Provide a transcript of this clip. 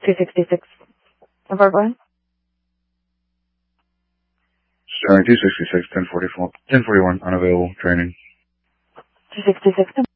266. Number one. Starring 266, 1041, unavailable, training. 266.